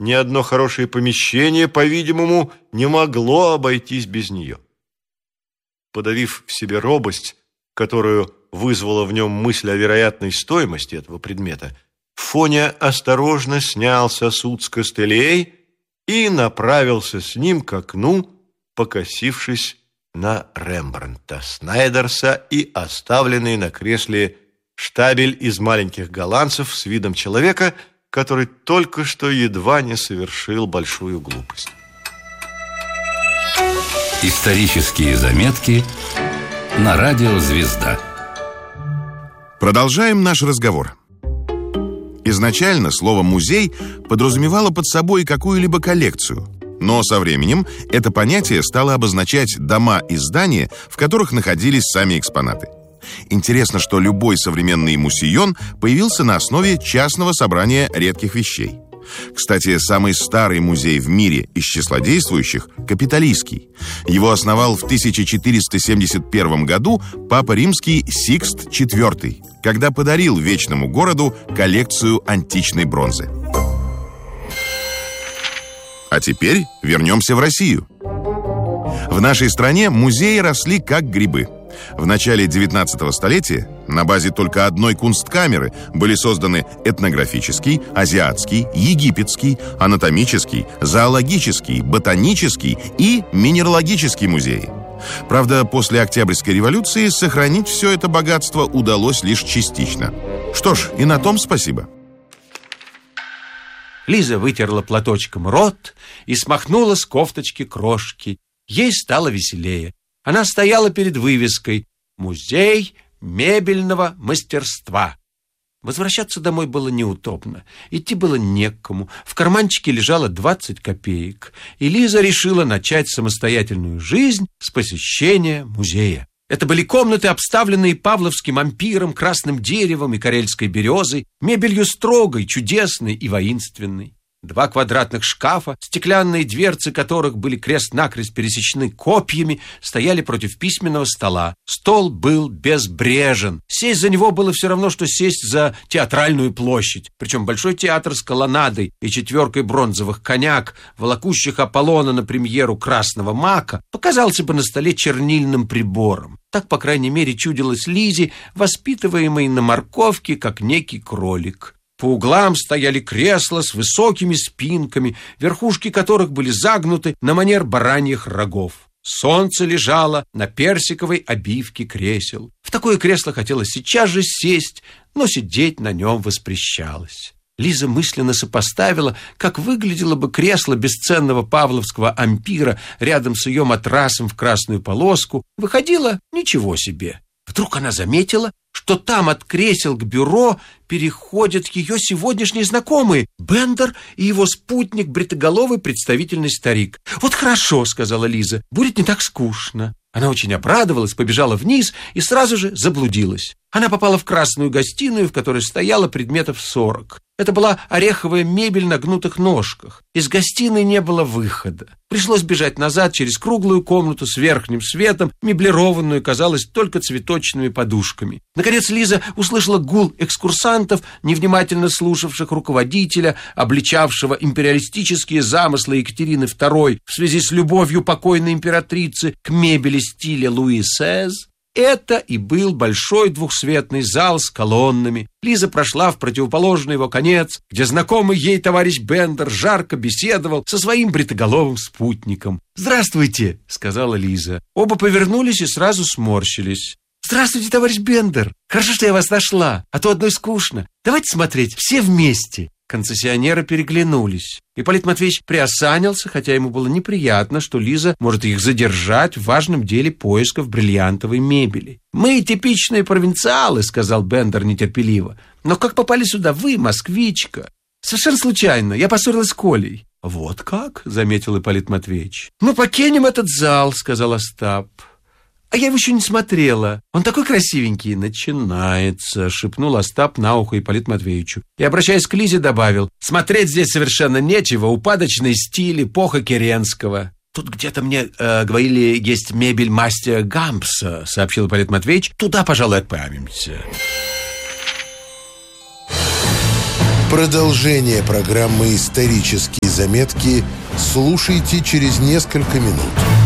ни одно хорошее помещение, по-видимому, не могло обойтись без нее. Подавив в себе робость, которую вызвала в нем мысль о вероятной стоимости этого предмета, Фоня осторожно снял сосуд с костылей и направился с ним к окну, покосившись на Рембрандта Снайдерса и оставленный на кресле штабель из маленьких голландцев с видом человека, который только что едва не совершил большую глупость. Исторические заметки на радио «Звезда». Продолжаем наш разговор. Изначально слово «музей» подразумевало под собой какую-либо коллекцию, но со временем это понятие стало обозначать дома и здания, в которых находились сами экспонаты. Интересно, что любой современный мусейон появился на основе частного собрания редких вещей. Кстати, самый старый музей в мире из числа действующих – Капитолийский. Его основал в 1471 году Папа Римский Сикст IV, когда подарил Вечному городу коллекцию античной бронзы. А теперь вернемся в Россию. В нашей стране музеи росли как грибы. В начале 19 столетия на базе только одной кунсткамеры были созданы этнографический, азиатский, египетский, анатомический, зоологический, ботанический и минералогический музеи. Правда, после Октябрьской революции сохранить все это богатство удалось лишь частично. Что ж, и на том спасибо. Лиза вытерла платочком рот и смахнула с кофточки крошки. Ей стало веселее. Она стояла перед вывеской «Музей мебельного мастерства». Возвращаться домой было неудобно. Идти было некому. В карманчике лежало 20 копеек. И Лиза решила начать самостоятельную жизнь с посещения музея. Это были комнаты, обставленные павловским ампиром, красным деревом и карельской березой, мебелью строгой, чудесной и воинственной. 2 квадратных шкафа, стеклянные дверцы которых были крест-накрест пересечены копьями, стояли против письменного стола. Стол был безбрежен. Сесть за него было все равно, что сесть за театральную площадь. Причем большой театр с колоннадой и 4 бронзовых коняк, волокущих Аполлона на премьеру «Красного мака», показался бы на столе чернильным прибором. Так, по крайней мере, чудилось Лизе, воспитываемой на морковке, как некий кролик. По углам стояли кресла с высокими спинками, верхушки которых были загнуты на манер бараньих рогов. Солнце лежало на персиковой обивке кресел. В такое кресло хотелось сейчас же сесть, но сидеть на нем воспрещалось. Лиза мысленно сопоставила, как выглядело бы кресло бесценного павловского ампира рядом с ее матрасом в красную полоску. Выходило ничего себе. Вдруг она заметила, что там от кресел к бюро переходят ее сегодняшние знакомые Бендер и его спутник, бритоголовый представительный старик. «Вот хорошо», — сказала Лиза, — «будет не так скучно». Она очень обрадовалась, побежала вниз и сразу же заблудилась. Она попала в красную гостиную, в которой стояло предметов 40. Это была ореховая мебель на гнутых ножках. Из гостиной не было выхода. Пришлось бежать назад через круглую комнату с верхним светом, меблированную, казалось, только цветочными подушками. Наконец Лиза услышала гул экскурсантов, невнимательно слушавших руководителя, обличавшего империалистические замыслы Екатерины II в связи с любовью покойной императрицы к мебели стиля Луи XVI. Это и был большой двухсветный зал с колоннами. Лиза прошла в противоположный его конец, где знакомый ей товарищ Бендер жарко беседовал со своим бритоголовым спутником. «Здравствуйте», — сказала Лиза. Оба повернулись и сразу сморщились. «Здравствуйте, товарищ Бендер. Хорошо, что я вас нашла, а то одной скучно. Давайте смотреть все вместе». Концессионеры переглянулись. Ипполит Матвеевич приосанился, хотя ему было неприятно, что Лиза может их задержать в важном деле поисков бриллиантовой мебели. «Мы типичные провинциалы», — сказал Бендер нетерпеливо. «Но как попали сюда вы, москвичка?» «Совершенно случайно. Я поссорилась с Колей». «Вот как?» — заметил Ипполит Матвеевич. «Мы покинем этот зал», — сказал Остап. «А я его еще не смотрела. Он такой красивенький». «Начинается», — шепнул Остап на ухо Ипполиту Матвеевичу. И, обращаясь к Лизе, добавил: «Смотреть здесь совершенно нечего. Упадочный стиль, эпоха Керенского». «Тут где-то мне говорили, есть мебель мастера Гампса», — сообщил Ипполит Матвеевич. «Туда, пожалуй, отправимся». Продолжение программы «Исторические заметки» слушайте через несколько минут.